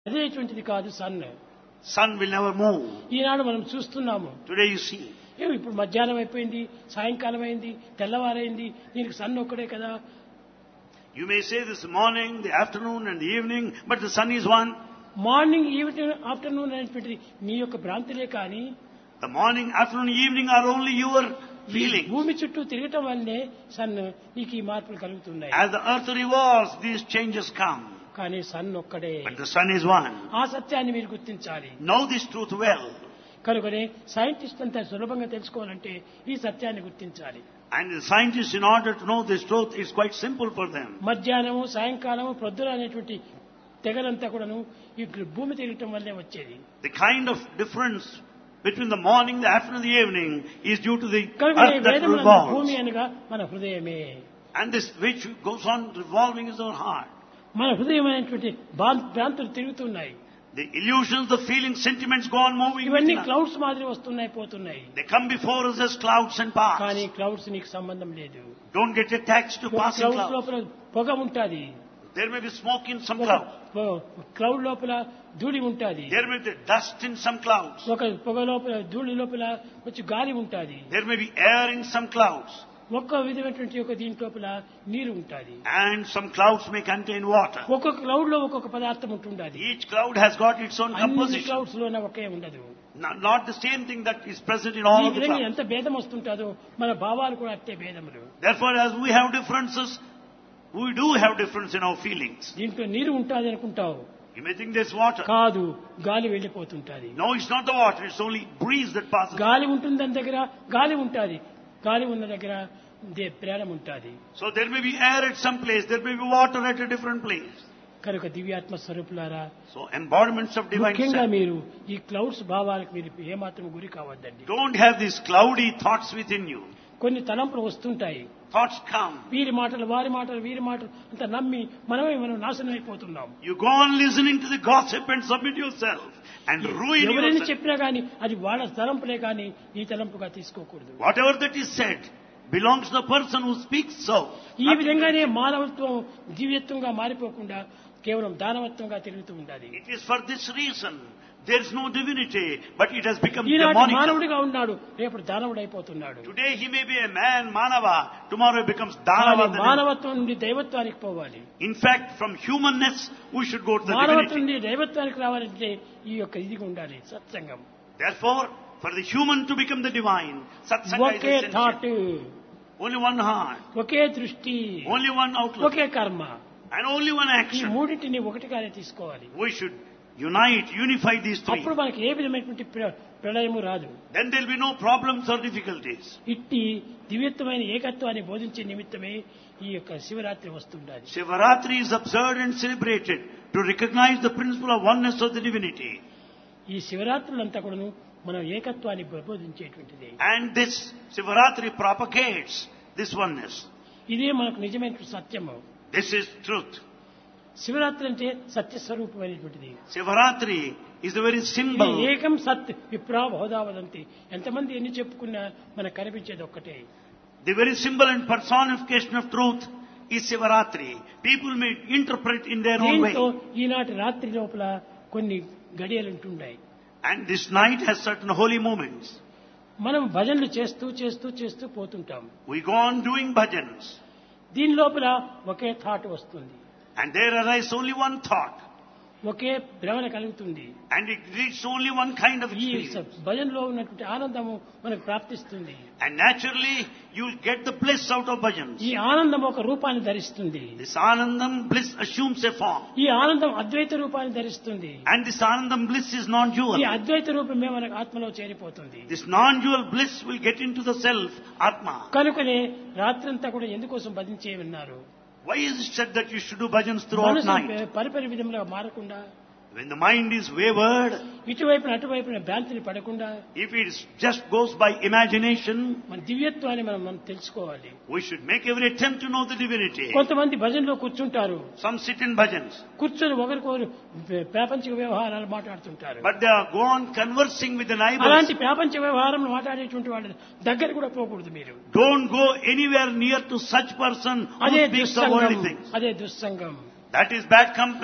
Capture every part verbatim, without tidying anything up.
అదేటువంటిది కాదు sun. Sun will never move. ఈనాడు మనం చూస్తున్నాము. Today you see. ఏమి ఇప్పుడు మధ్యాహ్నం అయిపోయింది, సాయంకాలం అయింది, తెల్లవారైంది, దీనికి సన్ ఒక్కడే కదా. You may say this morning, the afternoon and the evening, but the sun is one. Morning evening afternoon అనేటువంటి మీ యొక్క భ్రాంతులే కానీ The morning, afternoon, evening are only your feelings. భూమి చుట్టూ తిరగటం వల్లే సన్ నీకు ఈ మార్పులు కలుగుతున్నాయి. As the earth revolves, these changes come. కానీ సన్ ఒక్కడే. But the sun is one. ఆ సత్యాన్ని మీరు గుర్తించాలి. Know this truth well. కనుకనే సైంటిస్ట్ అంతా సులభంగా తెలుసుకోవాలంటే ఈ సత్యాన్ని గుర్తించాలి. And the scientists, in order to know this truth, it's quite simple for them. మధ్యాహ్నము సాయంకాలము ప్రొద్దున అనేటువంటి తెగలంతా కూడాను ఈ భూమి తిరగటం వల్లే వచ్చేది. The kind of difference between the morning, the afternoon, the evening is due to the కనుక earth that వేదమునందు revolves. భూమి అనగా మన హృదయమే. And this which goes on revolving is our heart. మన హృదయం అనేటువంటి భ్రాం- భ్రాంతులు తిరుగుతున్నాయి. The illusions, the feelings, sentiments go on moving. ఇవన్నీ within us. క్లౌడ్స్ మాదిరి వస్తున్నాయి పోతున్నాయి. They come before us as clouds and pass. కానీ క్లౌడ్స్ నీకు సంబంధం లేదు. Don't get attached to passing clouds clouds. లోపల పొగ ఉంటుంది. There may be smoke in some clouds. Cloud లోపల ధూళి ఉంటుంది. There may be dust in some clouds. ఒక పొగ లోపల ధూళి లోపల వచ్చి గాలి ఉంటుంది. There may be air in some clouds. ఒక్క విధమైనటువంటి ఒక దీని లోపల నీరు ఉంటుంది. And some clouds may contain water. ఒక్కొక్క క్లౌడ్ లో ఒక్కొక్క పదార్థం ఉంటుండది. Each cloud has got its own అన్ని composition. క్లౌడ్స్ లోనే ఒకే ఉండదు. Not, not the same thing that is present in all ఈ of the విధంగా clouds. ఎంత భేదం వస్తుంటాదో మన భావాలు కూడా అట్టే భేదములు. Therefore, as we have differences, we do have difference in our feelings. దీంట్లో నీరు ఉంటుంది అనుకుంటావు. You may think there's water. కాదు, గాలి వెళ్ళిపోతుంటది. No, it's not the water. It's only breeze that passes. గాలి ఉంటుంది దాని దగ్గర, గాలి ఉంటుంది. గాలి ఉన్న దగ్గర దే- ప్రాణం ఉంటుంది. So there may be air at some place. There may be water at a different place. కనుక దివ్యాత్మ స్వరూపులారా, So embodiments of divine ముఖ్యంగా self. మీరు ఈ క్లౌడ్స్ భావాలకు మీరు ఏమాత్రం గురి కావద్దండి. Don't have these cloudy thoughts within you. కొన్ని తలంపులు వస్తుంటాయి. Thoughts come. వీరి మాటలు వారి మాటలు వీరి మాటలు అంత నమ్మి మనమే మనం నాశనం అయిపోతున్నాం. You go on listening to the gossip and submit yourself and ruin ఎవరైనా yourself. చెప్పినా గానీ అది వాళ్ళ తలంపులే కానీ ఈ తలంపుగా తీసుకోకూడదు. Whatever that is said belongs to the person who speaks so. ఈ విధంగానే మానవత్వం దివ్యత్వంగా మారిపోకుండా కేవలం దానవత్వంగా తిరుగుతూ ఉండాలి. It is for this reason there is no divinity, but it has become ఈనాటి demonic. మానవుడిగా ఉన్నాడు, రేపు దానవుడు అయిపోతున్నాడు. Today he may be a man, Manava. Tomorrow he becomes కానీ Danava. the మానవత్వం నుండి దైవత్వానికి పోవాలి. In fact, from humanness, we should go to the మానవత్వం divinity. నుండి దైవత్వానికి రావాలంటే ఈ యొక్క ఇది ఉండాలి, సత్సంగం. Therefore, for the human to become the divine, Satsanga is okay thought, essential. Only one heart, ఒకే దృష్టి, only one outlook, ఒకే కర్మ. and only one ఈ action. మూడింటిని ఒకటిగానే తీసుకోవాలి. We should unite, unify these three. అప్పుడు మనకి ఏ విధమైనటువంటి ప్ర- ప్రళయము రాదు. Then there will be no problems or difficulties. ఇట్టి దివ్యత్వమైన ఏకత్వాన్ని బోధించే నిమిత్తమే ఈ యొక్క Shivaratri వస్తుండాలి. Shivaratri is observed and celebrated to recognize the principle of oneness of the divinity. ఈ శివరాత్రులంతా కూడాను మనం ఏకత్వాన్ని బోధించేటువంటిది. And this Shivaratri propagates this oneness. ఇదే మనకు నిజమైన సత్యము. This is truth. శివరాత్రి అంటే సత్యస్వరూపమైనటువంటిది. Shivaratri is the very ఇది symbol. ఏకం సత్ విప్రా బహుధావదంతి. ఎంతమంది ఎన్ని చెప్పుకున్నా మనకు కనిపించేది ఒక్కటే. The very symbol and personification of truth is Shivaratri. People may interpret in their own way. దీంతో ఈనాటి రాత్రి లోపల కొన్ని గడియలు ఉంటున్నాయి. And this night has certain holy moments. మనం భజనలు చేస్తూ చేస్తూ చేస్తూ పోతుంటాం. We go on doing bhajans. దీని లోపల ఒకే థాట్ వస్తుంది, And there arises only one thought. ఒకే భ్రమణ కలుగుతుంది. And it reaches only one kind of ఈ experience. భజనలో ఉన్నటువంటి ఆనందము మనకు ప్రాప్తిస్తుంది. And naturally, you'll get the bliss out of bhajans. ఈ ఆనందం ఒక రూపాన్ని ధరిస్తుంది. This Anandam bliss assumes a form. ఈ ఆనందం అద్వైత రూపాన్ని ధరిస్తుంది. And this Anandam bliss is ఈ non-dual. అద్వైత రూపమే మనకు ఆత్మలో చేరిపోతుంది. This non-dual bliss will get into the self, Atma. కనుకనే రాత్రంతా కూడా ఎందుకోసం భజించే ఉన్నారు. Why is it said that you should do bhajans throughout మనసు night? పరిపరి విధంగా మారకుండా, When the mind is wayward, ఇటువైపున అటువైపున భ్రాంతిని పడకుండా if it just goes by imagination, మన దివ్యత్వాన్ని మనం మనం తెలుసుకోవాలి. we should make every attempt to know the divinity. కొంతమంది భజనలో కూర్చుంటారు, Some sit in bhajans, కూర్చొని ఒకరికొకరు ప్రాపంచిక వ్యవహారాలు మాట్లాడుతుంటారు. but they are go on conversing with the neighbors. అలాంటి ప్రాపంచ వ్యవహారం మాట్లాడేటువంటి వాళ్ళ దగ్గర కూడా పోకూడదు మీరు. Don't go anywhere near to such person who అదే speaks of దుస్సంగం, worldly things. అదే దుస్సంగం. That is bad company.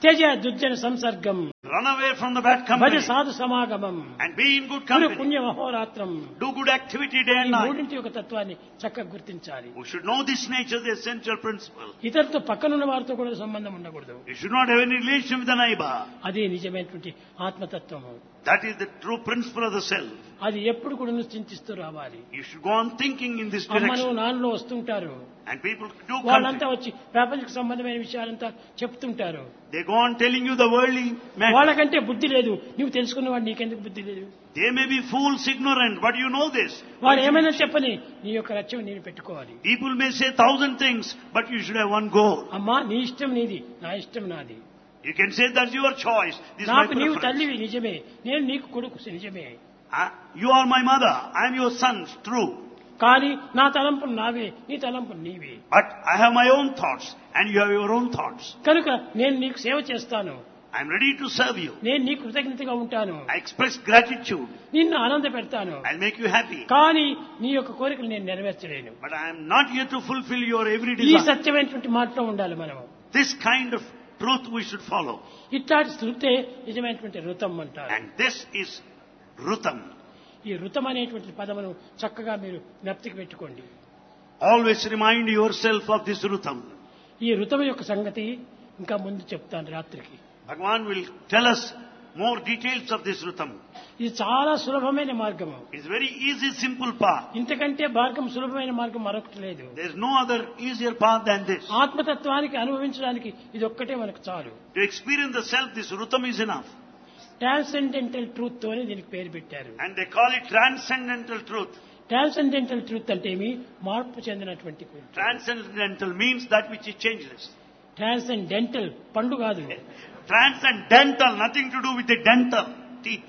త్యజ దుర్జన సంసర్గం Run away from the bad Bhaja company సాధు సమాగమం and be in good Guru company. పుణ్య మహోరాత్రం. Do good activity day ఈ and night. మూడింటి యొక్క తత్వాన్ని చక్కగా గుర్తించాలి. We should know this nature, the essential principle. ఇతరులతో పక్కనున్న వారితో కూడా సంబంధం ఉండకూడదు. You should not have any relation with the neighbor. అదే నిజమైనటువంటి ఆత్మతత్వము. That is the true principle of the self. అది ఎప్పుడు కూడా నువ్వు చింతిస్తూ రావాలి. You should go on thinking in this అమ్మను direction. నాన్నలో వస్తుంటారు. And people do వాళ్ళంతా come. వచ్చి ప్రాపంచిక సంబంధమైన విషయాలంతా చెప్తుంటారు. They go on telling you the worldly matter. వాళ్ళకంటే బుద్ధి లేదు. నువ్వు తెలుసుకున్నవాడు నీకెందుకు బుద్ధి లేదు? They may be fools, ignorant, but you know this. వాడు ఏమైనా చెప్పని నీ యొక్క లక్ష్యం నేను పెట్టుకోవాలి. People may say thousand things, but you should have one goal. అమ్మా నీ ఇష్టం నీది, నా ఇష్టం నాది. You can say that's your choice. This is my నాకు నీవు preference. తల్లివి నిజమే, నేను నీకు కొడుకు నిజమే. Ah, you are my mother. I am your son. True. కానీ నా తలంపులు నావే, నీ తలంపులు నీవే. But I have my own thoughts, and you have your own thoughts. కనుక నేను నీకు సేవ చేస్తాను. I am ready to serve you. నేను నీకు కృతజ్ఞతగా ఉంటాను. I express gratitude. నిన్ను ఆనంద పెడతాను. I'll make you happy. కానీ నీ యొక్క కోరికలు నేను నెరవేర్చలేను. But I am not here to fulfill your every ఈ desire. సత్యమైనటువంటి మాటలో ఉండాలి మనము. This kind of truth we should follow. ఇట్లాంటి స్థృతే నిజమైనటువంటి ఋతం అంటారు. And this is Rutam. ఈ ఋతం అనేటువంటి పదమును చక్కగా మీరు జ్ఞప్తికి పెట్టుకోండి. Always remind yourself of this Rutam. ఈ ఋతం యొక్క సంగతి ఇంకా ముందు చెప్తాను రాత్రికి. Bhagavan will tell us more details of this Rutam. ఇది చాలా సులభమైన మార్గము. It's very easy, simple path. ఇంతకంటే మార్గం సులభమైన మార్గం మరొకటి లేదు. There's no other easier path than this. ఆత్మతత్వానికి అనుభవించడానికి ఇది ఒక్కటే మనకు చాలు. To experience the self, this Rutam is enough. Transcendental truth తోనే దీనికి పేరు పెట్టారు. And they call it transcendental truth. Transcendental truth అంటే ఏమి? మార్పు చెందినటువంటి. Transcendental means that which is changeless. Transcendental పండు కాదు. Transcendental, nothing to do with the dental teeth.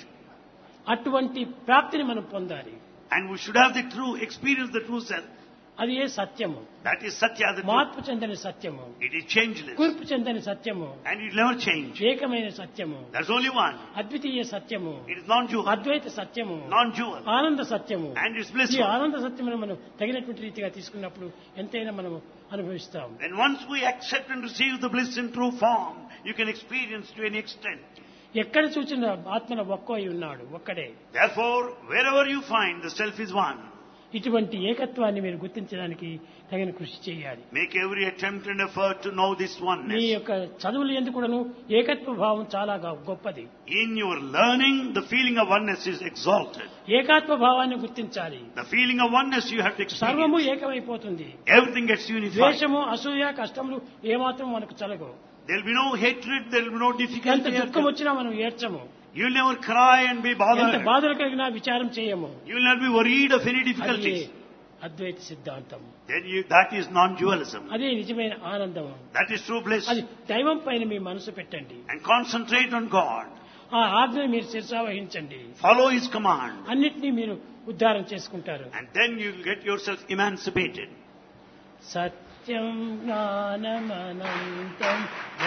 అటువంటి ప్రాప్తిని మనం పొందాలి. And we should have the true, experience the true self. అది ఏ సత్యము. That is Satya, the truth. మార్పు చెందని సత్యము. It is changeless. కూర్పు చెందని సత్యము. And it will never change. ఏకమైన సత్యము. There's only one. అద్వితీయ సత్యము. It is non-dual. అద్వైత సత్యము. Non-dual. ఆనంద సత్యము. And it's ఈ blissful. ఆనంద సత్యమును మనం తగినటువంటి రీతిగా తీసుకున్నప్పుడు ఎంతైనా మనం అనుభవిస్తాం. Then once we accept and receive the bliss in true form, you can experience to any extent. ఎక్కడ చూసిన ఆత్మన ఒక్కోయి ఉన్నాడు, ఒక్కడే. Therefore, wherever you find, the self is one. ఇటువంటి ఏకత్వాన్ని మీరు గుర్తించడానికి తగిన కృషి చేయాలి. Make every attempt and effort to know this me oneness. యొక్క చదువులు ఎందుకును ఏకత్వ భావం చాలా గొప్పది. In your learning, the feeling of oneness is exalted. ఏకాత్మ భావాన్ని గుర్తించాలి. The feeling of oneness you have to సర్వము experience. ఏకమైపోతుంది. Everything gets unified. ద్వేషము, అసూయ, కష్టములు ఏమాత్రం మనకు చలగవు. There will be no hatred, there will be no ఎంత difficulty. దుఃఖం వచ్చినా మనం ఏడ్చము. You will never cry and be ఎంత bothered. బాధలు కలిగినా విచారం చేయము. You will not be worried of any అది difficulties. అద్వైత సిద్ధాంతం. Then you, that is non-dualism. అదే నిజమైన ఆనందం. That is true bliss. అది దైవం పైన మీ మనసు పెట్టండి. And concentrate on God. ఆ ఆజ్ఞను మీరు శిరసావహించండి. Follow His command. అన్నిటినీ మీరు ఉద్ధారం చేసుకుంటారు. And then you will get yourself emancipated. Satyam జ్ఞానమనంతం